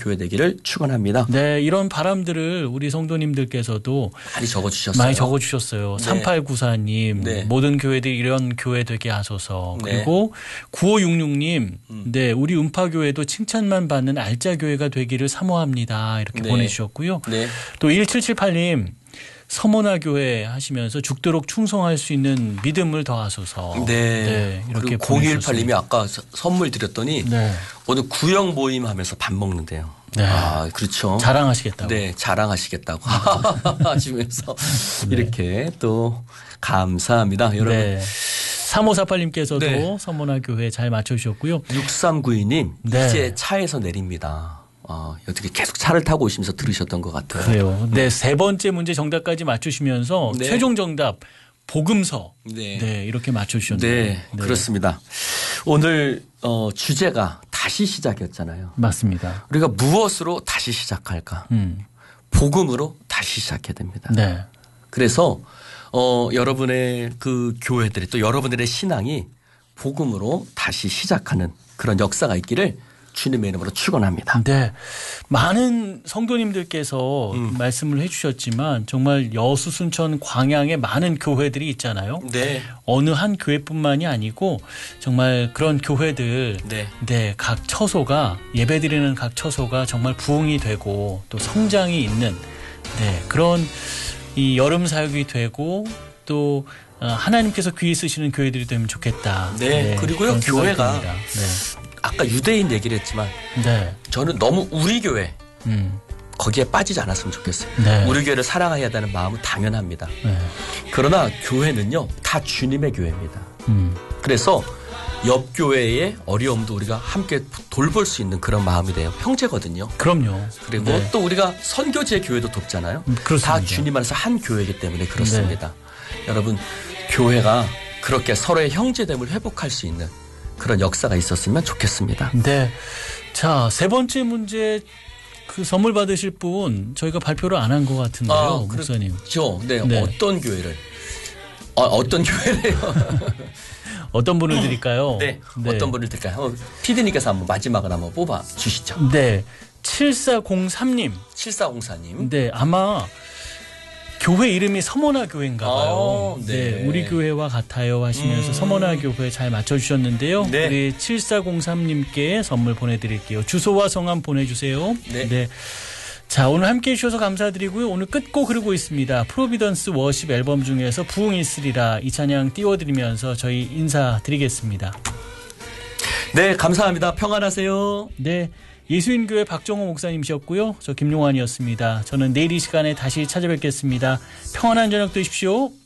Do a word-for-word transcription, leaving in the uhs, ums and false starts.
교회 되기를 축원합니다. 네, 이런 바람들을 우리 성도님들께서도 많이 적어주셨어요. 많이 적어주셨어요. 네. 삼팔구사님 네. 모든 교회들이 이런 교회 되게 하소서. 네. 그리고 구오육육님 음. 네, 우리 음파교회도 칭찬만 받는 알짜 교회가 되기를 사모합니다. 이렇게 네. 보내주셨고요. 네. 또 일칠칠팔님 서머나 교회 하시면서 죽도록 충성할 수 있는 믿음을 더하소서. 네. 네, 이렇게 그리고 공일팔님이 아까 서- 선물 드렸더니 네. 오늘 구역 모임 하면서 밥 먹는데요. 네. 아, 그렇죠. 자랑하시겠다고. 네, 자랑하시겠다고 하시면서 이렇게 또 감사합니다. 여러분. 네. 삼오사팔님께서도 네. 서머나 교회 잘 맞춰주셨고요. 육삼구이님 네. 이제 차에서 내립니다. 아, 어떻게 계속 차를 타고 오시면서 들으셨던 것 같아요. 그래요. 네, 세 번째 문제 정답까지 맞추시면서 네. 최종 정답 복음서. 네. 네, 이렇게 맞춰주셨네요. 네, 그렇습니다. 오늘 어, 주제가 다시 시작이었잖아요. 맞습니다. 우리가 무엇으로 다시 시작할까? 음. 복음으로 다시 시작해야 됩니다. 네. 그래서 어, 여러분의 그 교회들이 또 여러분들의 신앙이 복음으로 다시 시작하는 그런 역사가 있기를 주님의 이름으로 축원합니다. 네. 많은 성도님들께서 음. 말씀을 해 주셨지만 정말 여수 순천 광양에 많은 교회들이 있잖아요. 네. 어느 한 교회뿐만이 아니고 정말 그런 교회들 네. 네, 각 처소가 예배드리는 각 처소가 정말 부흥이 되고 또 성장이 있는 네, 그런 이 여름 사역이 되고 또 하나님께서 귀히 쓰시는 교회들이 되면 좋겠다. 네. 그리고요, 그런 생각이 교회가 듭니다. 네. 아까 유대인 얘기를 했지만 네. 저는 너무 우리 교회 음. 거기에 빠지지 않았으면 좋겠어요. 네. 우리 교회를 사랑해야 되는 마음은 당연합니다. 네. 그러나 교회는요 다 주님의 교회입니다. 음. 그래서 옆 교회의 어려움도 우리가 함께 돌볼 수 있는 그런 마음이 돼요. 형제거든요. 그럼요. 그리고 네. 또 우리가 선교지의 교회도 돕잖아요. 음, 그렇습니다. 다 주님 안에서 한 교회이기 때문에 그렇습니다. 여러분 교회가 그렇게 서로의 형제됨을 회복할 수 있는 그런 역사가 있었으면 좋겠습니다. 네. 자, 세 번째 문제 그 선물 받으실 분 저희가 발표를 안 한 것 같은데요. 아, 목사님. 그렇죠. 네. 네. 어떤 교회를? 어, 어떤 교회래요? 어떤 분을 드릴까요? 네. 어떤 분을 드릴까요? 어, 피디님께서 한번 마지막으로 한번 뽑아 주시죠. 네. 칠사공삼님. 칠사공사님. 네. 아마 교회 이름이 서머나 교회인가 봐요. 아, 네. 네. 우리 교회와 같아요 하시면서 음. 서머나 교회 잘 맞춰주셨는데요. 네. 우리 칠사공삼님께 선물 보내드릴게요. 주소와 성함 보내주세요. 네. 자, 오늘 함께해 주셔서 감사드리고요. 오늘 끝곡 흐르고 있습니다. 프로비던스 워십 앨범 중에서 부흥이 있으리라 이 찬양 띄워드리면서 저희 인사드리겠습니다. 네. 감사합니다. 평안하세요. 네. 예수인교회 박정호 목사님이셨고요. 저 김용환이었습니다. 저는 내일 이 시간에 다시 찾아뵙겠습니다. 평안한 저녁 되십시오.